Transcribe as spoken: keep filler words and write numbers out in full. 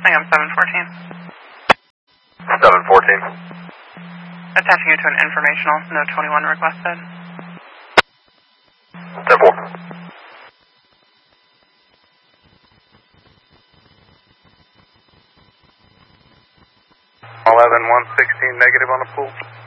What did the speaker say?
I am seven fourteen. seven fourteen. Attaching you to an informational, no twenty-one requested. ten four. eleven one sixteen negative on the pool.